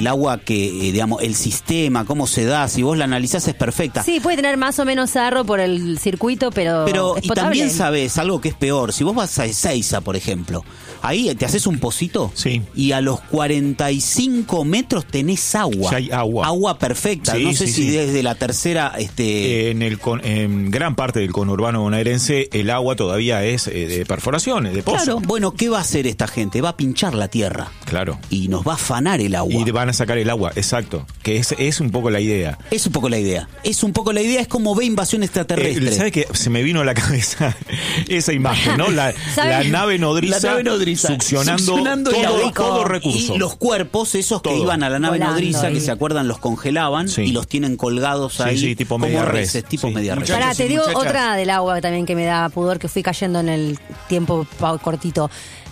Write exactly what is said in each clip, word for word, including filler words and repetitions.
el agua que, eh, digamos, el sistema, cómo se da, si vos la analizás es perfecta. Sí, puede tener más o menos sarro por el circuito, pero Pero es y potable. también sabés algo que es peor. Si vos vas a Ezeiza, por ejemplo, ahí te haces un pocito sí. y a los cuarenta y cinco metros tenés agua. Ya hay agua. Agua perfecta. Sí, no sé sí, si sí. desde la tercera... este En, el con, en gran parte del conurbano bonaerense el agua todavía es eh, de perforaciones, de pozo. Claro, bueno, ¿qué va a hacer esta gente? Va a pinchar la tierra. Claro. Y nos va a afanar el agua. Y van a sacar el agua, exacto. Que es, es un poco la idea. Es un poco la idea. Es un poco la idea, es como ve invasión extraterrestre. Eh, ¿Sabes qué? Se me vino a la cabeza esa imagen, ¿no? La, la nave nodriza, la nave nodriza succionando, succionando todo, el todo recurso. Y los cuerpos, esos todo. que iban a la nave Volando nodriza, ahí. que se acuerdan, los congelaban Sí. y los tienen colgados Sí, ahí. sí, tipo como media res. reses, tipo Sí. media res. Muchachos Pará, te y digo muchachas. otra del agua también que me da pudor, que fui cayendo en el tiempo pa- cortito.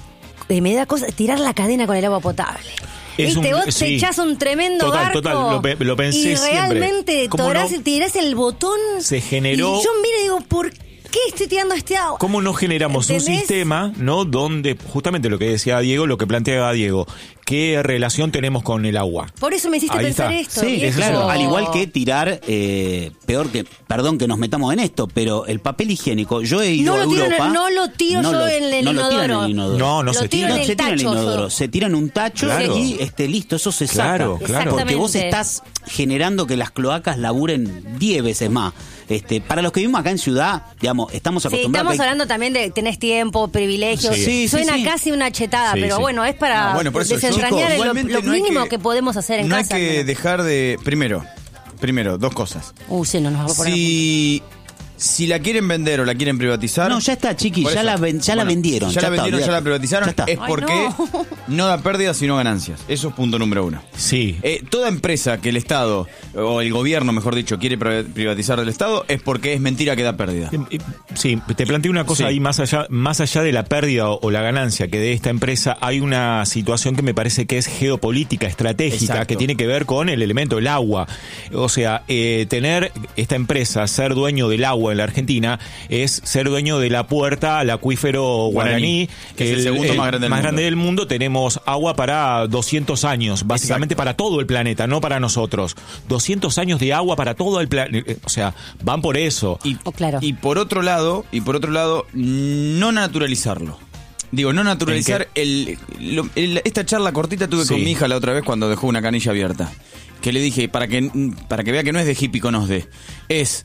Eh, me da cosa tirar la cadena con el agua potable. Es Viste, un- vos te sí. echás un tremendo Total, barco total, lo pe- lo pensé y siempre. realmente ¿Cómo torás, no? tirás el botón. Se generó- Y yo miro y digo, ¿por qué estoy tirando este agua? ¿Cómo no generamos un ¿Entendés? sistema, no, donde justamente lo que decía Diego, lo que planteaba Diego, qué relación tenemos con el agua? Por eso me hiciste Ahí pensar está. esto. Sí, viejo. claro, al igual que tirar, eh, peor que, perdón que nos metamos en esto, pero el papel higiénico, yo he ido No a lo tiro en el- Europa... no lo tiro yo en el no lo tiran en inodoro. el inodoro. No, no Lo se tiro tira. en No el se tira en el tacho, inodoro, yo. se tira en un tacho Claro. y este, listo, eso se Claro, saca. claro. Porque vos Exactamente. estás generando que las cloacas laburen diez veces más. Este, para los que vivimos acá en ciudad, digamos, estamos Sí, acostumbrados... estamos que hay- hablando también de tenés tiempo, privilegios. Sí. Sí, sí, Suena sí. casi una chetada, Sí, pero sí. bueno, es para No, bueno, por eso, desentrañar chicos, lo, igualmente lo no hay mínimo que- que, podemos hacer en no casa. hay que al menos. dejar de... Primero, primero, dos cosas. Uh, sí, no nos va a poner. Si, si la quieren vender o la quieren privatizar... No, ya está, chiqui, Por ya eso. la, ven- ya la Bueno, vendieron. Ya, la está, vendieron, ya la olvidate. privatizaron. Ya está. Es Ay, porque no. no da pérdidas sino ganancias. Eso es punto número uno. Sí. Eh, toda empresa que el Estado, o el gobierno, mejor dicho, quiere pri- privatizar del Estado, es porque es mentira que da pérdida. Eh, eh, Sí, te planteo una cosa Sí. ahí más allá, más allá de la pérdida o, o la ganancia que de esta empresa, hay una situación que me parece que es geopolítica, estratégica, Exacto. que tiene que ver con el elemento del agua. O sea, eh, tener esta empresa, ser dueño del agua en la Argentina, es ser dueño de la puerta al acuífero guaraní, Guaraní, que es el segundo más grande del mundo. del mundo. Tenemos agua para doscientos años, básicamente Exacto. para todo el planeta, no para nosotros. doscientos años de agua para todo el planeta. O sea, van por eso. Y, Oh, claro. y por otro lado, y por otro lado, no naturalizarlo. Digo, no naturalizar el, lo- el- esta charla cortita tuve Sí. con mi hija la otra vez cuando dejó una canilla abierta. Que le dije, para que, para que vea que no es de hippie con osde, es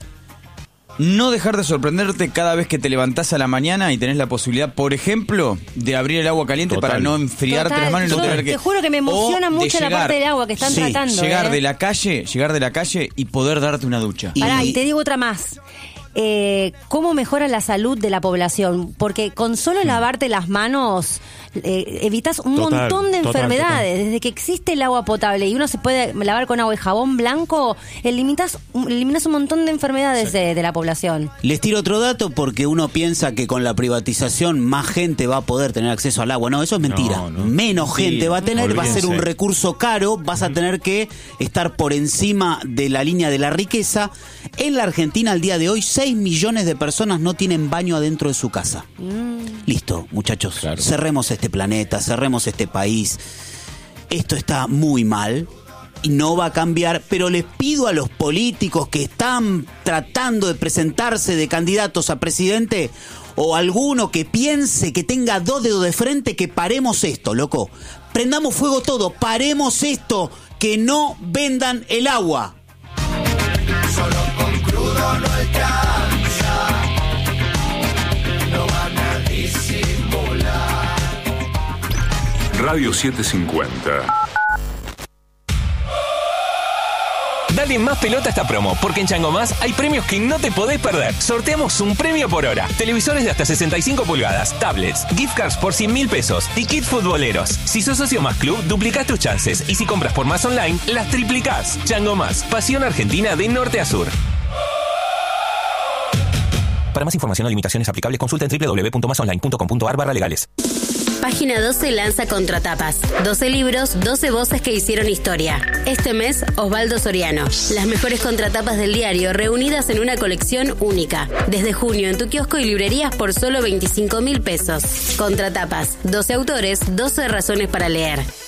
no dejar de sorprenderte cada vez que te levantás a la mañana y tenés la posibilidad, por ejemplo, de abrir el agua caliente Total. para no enfriarte Total, las manos y no yo tener que... te juro que me emociona o de mucho la llegar- parte del agua que están sí, tratando, Llegar ¿eh? de la calle, llegar de la calle y poder darte una ducha. Y- Pará, y te digo otra más. Eh, ¿Cómo mejora la salud de la población? Porque con solo lavarte las manos eh, evitas un Total, montón de total, enfermedades. total. Desde que existe el agua potable y uno se puede lavar con agua y jabón blanco, eliminas, eliminas un montón de enfermedades de, de la población. Les tiro otro dato porque uno piensa que con la privatización más gente va a poder tener acceso al agua. No, eso es mentira. No, no. Menos Sí, gente va a tener, va a ser un olvídense. recurso caro, vas a tener que estar por encima de la línea de la riqueza. En la Argentina al día de hoy, seis millones de personas no tienen baño adentro de su casa. Listo, muchachos, Claro. cerremos este planeta, cerremos este país. Esto está muy mal y no va a cambiar, pero les pido a los políticos que están tratando de presentarse de candidatos a presidente o alguno que piense que tenga dos dedos de frente, que paremos esto, loco. Prendamos fuego todo, paremos esto, que no vendan el agua. Solo con crudo no alcanza, no van a disimular. Radio setecientos cincuenta. Dale más pelota a esta promo, porque en Chango Más hay premios que no te podés perder. Sorteamos un premio por hora. Televisores de hasta sesenta y cinco pulgadas, tablets, gift cards por cien mil pesos y kit futboleros. Si sos socio Más Club, duplicás tus chances. Y si compras por Más Online, las triplicás. Chango Más, pasión argentina de norte a sur. Para más información o limitaciones aplicables, consulta en doble u doble u doble u punto más online punto com punto a r barra legales. Página doce lanza Contratapas. doce libros, doce voces que hicieron historia. Este mes, Osvaldo Soriano. Las mejores contratapas del diario reunidas en una colección única. Desde junio en tu kiosco y librerías por solo veinticinco mil pesos. Contratapas. doce autores, doce razones para leer.